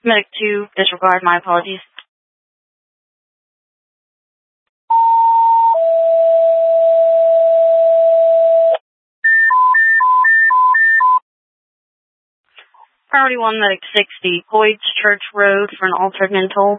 Medic 2, disregard, my apologies. Priority 1, Medic 60, Hoyts Church Road for an altered mental.